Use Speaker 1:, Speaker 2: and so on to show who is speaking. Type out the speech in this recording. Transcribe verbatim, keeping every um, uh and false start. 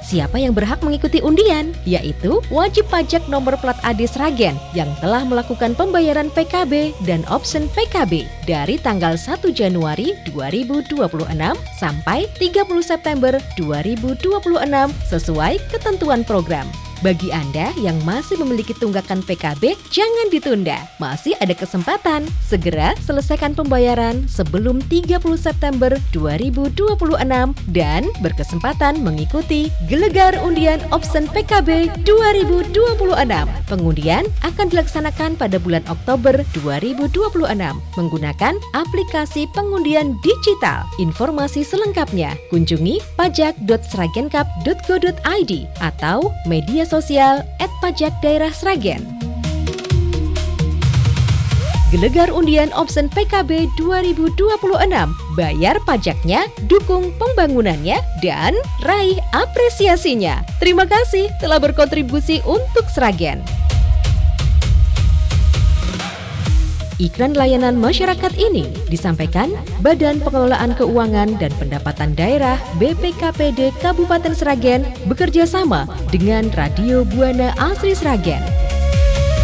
Speaker 1: siapa yang berhak mengikuti undian? Yaitu wajib pajak nomor plat A D Sragen yang telah melakukan pembayaran P K B dan option P K B dari tanggal satu Januari dua ribu dua puluh enam sampai tiga puluh September dua ribu dua puluh enam sesuai ketentuan program. Bagi Anda yang masih memiliki tunggakan P K B, jangan ditunda. Masih ada kesempatan. Segera selesaikan pembayaran sebelum tiga puluh September dua ribu dua puluh enam dan berkesempatan mengikuti Gelegar Undian Option P K B dua ribu dua puluh enam. Pengundian akan dilaksanakan pada bulan Oktober dua ribu dua puluh enam menggunakan aplikasi pengundian digital. Informasi selengkapnya kunjungi pajak dot sragenkap dot go dot i d atau media sosial et pajak daerah Sragen. Gelegar Undian Option P K B dua ribu dua puluh enam. Bayar pajaknya, dukung pembangunannya, dan raih apresiasinya. Terima kasih telah berkontribusi untuk Sragen. Iklan layanan masyarakat ini disampaikan Badan Pengelolaan Keuangan dan Pendapatan Daerah B P K P D Kabupaten Sragen bekerja sama dengan Radio Buana Asri Sragen.